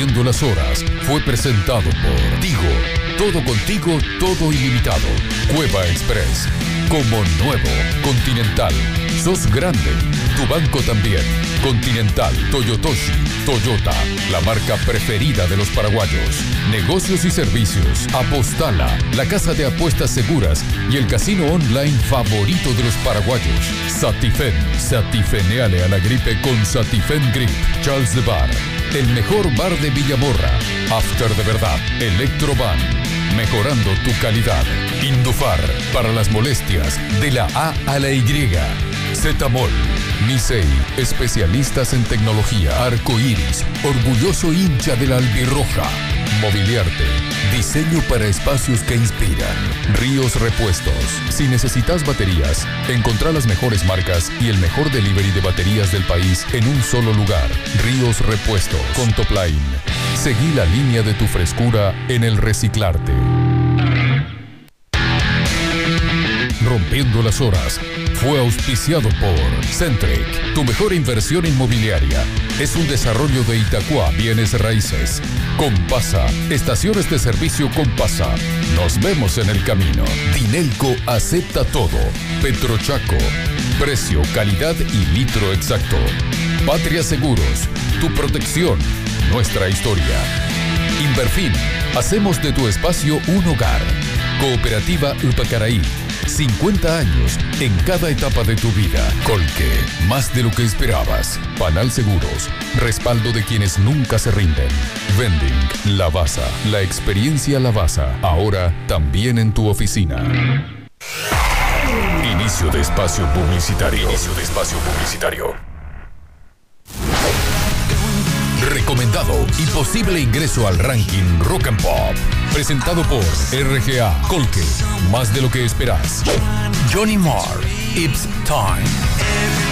Rompiendo las horas fue presentado por Tigo. Todo contigo, todo ilimitado. Cueva Express. Como nuevo. Continental. Sos grande. Tu banco también. Continental. Toyotoshi. Toyota. La marca preferida de los paraguayos. Negocios y servicios. Apostala. La casa de apuestas seguras y el casino online favorito de los paraguayos. Satifen. Satifeneale a la gripe con Satifen Grip. Charles de Bar. El mejor bar de Villamorra. After de verdad. Electroban. Mejorando tu calidad. Indufar. Para las molestias. De la A a la Y. Zetamol. Misei. Especialistas en tecnología. Arcoiris. Orgulloso hincha de la albirroja. Mobiliarte. Diseño para espacios que inspiran. Ríos Repuestos. Si necesitas baterías, encontrá las mejores marcas y el mejor delivery de baterías del país en un solo lugar. Ríos Repuestos. Con Topline. Seguí la línea de tu frescura en el reciclarte. Rompiendo las horas fue auspiciado por Centric. Tu mejor inversión inmobiliaria es un desarrollo de Itacua Bienes Raíces. Compasa. Estaciones de servicio Compasa. Nos vemos en el camino. Dinelco acepta todo. Petrochaco. Precio, calidad y litro exacto. Patria Seguros. Tu protección. Nuestra historia. Inverfin. Hacemos de tu espacio un hogar. Cooperativa Upacaraí. 50 años en cada etapa de tu vida. Colque, más de lo que esperabas. Panal Seguros, respaldo de quienes nunca se rinden. Vending, Lavasa, la experiencia Lavasa, ahora también en tu oficina. Inicio de espacio publicitario. Inicio de espacio publicitario. Recomendado y posible ingreso al ranking Rock and Pop. Presentado por RGA, Colque, más de lo que esperás. Johnny Marr, It's Time.